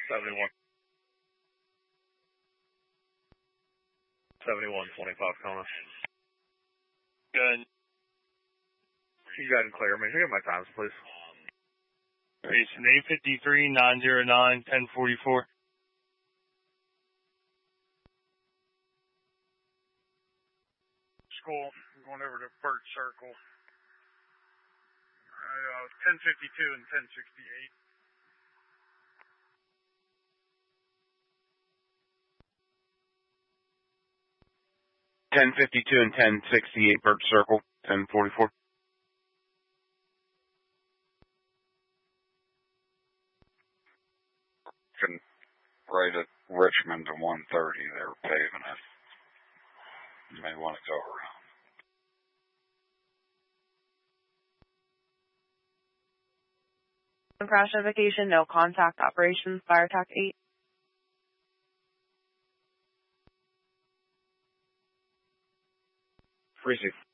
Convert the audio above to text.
71. 7125 Kona. Good. You got it clear. Can I get my times, please? Racing 853, 909, 1044. School. I'm going over to Burt Circle. 1052 and 1068. $10.52 and 10.68 Burt Circle, 10:44. Right at Richmond to 130, they're paving it. You may want to go around. Crash notification, no contact operations, fire attack 8. Freezing.